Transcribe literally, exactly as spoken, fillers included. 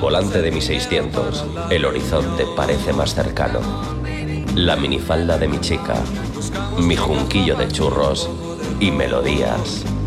volante de mi seiscientos, el horizonte parece más cercano. La minifalda de mi chica, mi junquillo de churros y melodías